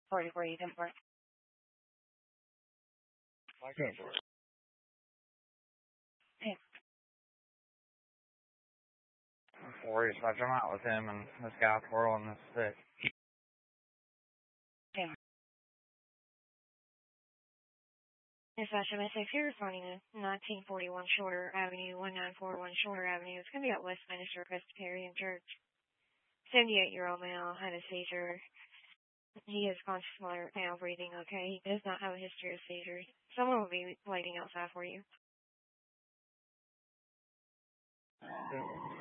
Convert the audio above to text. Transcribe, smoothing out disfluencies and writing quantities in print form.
44 you can park. Okay. Hey. I'm worried if I come out with him and this guy twirling this stick. Hey. Dispatcher, if you're responding to 1941 Shorter Avenue, 1941 Shorter Avenue, it's going to be at Westminster Presbyterian Church. 78-year-old male had a seizure. He is conscious while now breathing okay. He does not have a history of seizures. Someone will be waiting outside for you.